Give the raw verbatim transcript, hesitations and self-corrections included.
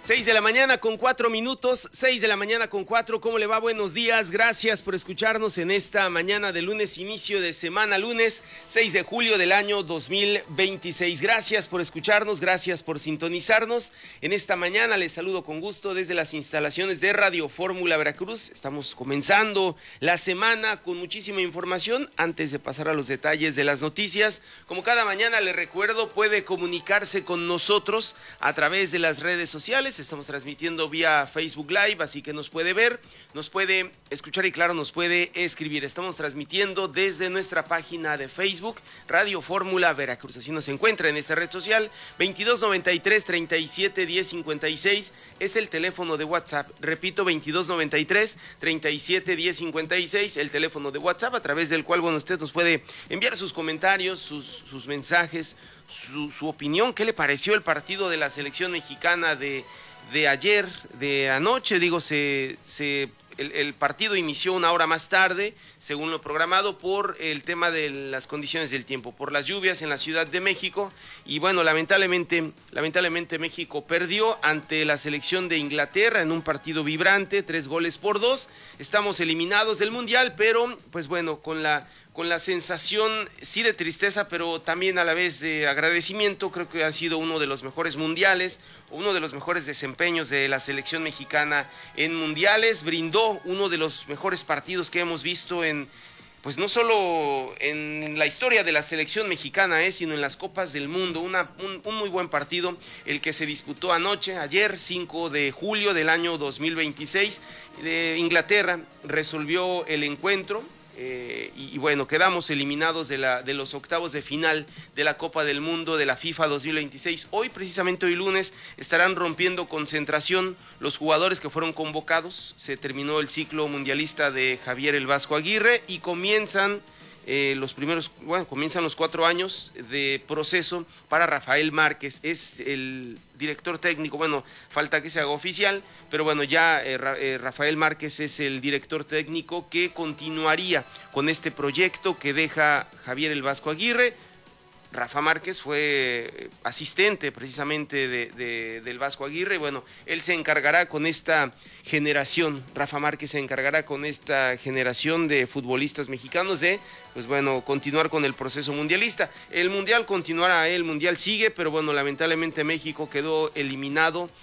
Seis de la mañana con cuatro minutos, seis de la mañana con cuatro, ¿cómo le va? Buenos días, gracias por escucharnos en esta mañana de lunes, inicio de semana, lunes seis de julio del año dos mil veintiséis. Gracias por escucharnos, gracias por sintonizarnos. En esta mañana les saludo con gusto desde las instalaciones de Radio Fórmula Veracruz. Estamos comenzando la semana con muchísima información. Antes de pasar a los detalles de las noticias, como cada mañana le recuerdo, puede comunicarse con nosotros a través de las redes sociales. Estamos transmitiendo vía Facebook Live, así que nos puede ver, nos puede escuchar y claro, nos puede escribir. Estamos transmitiendo desde nuestra página de Facebook, Radio Fórmula Veracruz. Así nos encuentra en esta red social. veintidós noventa y tres, treinta y siete, diez cincuenta y seis es el teléfono de WhatsApp. Repito, veintidós noventa y tres, treinta y siete, diez cincuenta y seis, el teléfono de WhatsApp, a través del cual, bueno, usted nos puede enviar sus comentarios, sus, sus mensajes, su, su opinión. ¿Qué le pareció el partido de la selección mexicana de de ayer, de anoche? Digo, se, se el, el partido inició una hora más tarde, según lo programado, por el tema de las condiciones del tiempo, por las lluvias en la Ciudad de México, y bueno, lamentablemente, lamentablemente México perdió ante la selección de Inglaterra en un partido vibrante, tres goles por dos. Estamos eliminados del Mundial, pero pues bueno, con la con la sensación sí de tristeza, pero también a la vez de agradecimiento. Creo que ha sido uno de los mejores mundiales, uno de los mejores desempeños de la selección mexicana en mundiales. Brindó uno de los mejores partidos que hemos visto en, pues no solo en la historia de la selección mexicana, eh, sino en las Copas del Mundo. Una, un, un muy buen partido el que se disputó anoche, ayer, cinco de julio del año dos mil veintiséis. Eh, Inglaterra resolvió el encuentro. Eh, y, y bueno, quedamos eliminados de, la, de los octavos de final de la Copa del Mundo de la FIFA dos mil veintiséis. Hoy, precisamente hoy lunes, estarán rompiendo concentración los jugadores que fueron convocados. Se terminó el ciclo mundialista de Javier el Vasco Aguirre y comienzan eh, los primeros, bueno, comienzan los cuatro años de proceso para Rafael Márquez. Es el director técnico, bueno, falta que se haga oficial, pero bueno, ya eh, eh, Rafael Márquez es el director técnico que continuaría con este proyecto que deja Javier el Vasco Aguirre. Rafa Márquez fue asistente precisamente de, de, del Vasco Aguirre. Bueno, él se encargará con esta generación, Rafa Márquez se encargará con esta generación de futbolistas mexicanos de, pues bueno, continuar con el proceso mundialista. El mundial continuará, el mundial sigue, pero bueno, lamentablemente México quedó eliminado